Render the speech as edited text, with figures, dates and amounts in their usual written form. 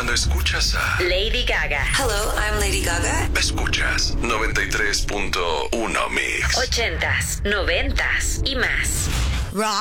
Cuando escuchas a Lady Gaga. Hello, I'm Lady Gaga. Escuchas 93.1 Mix. 80s, 90s y más. Rock.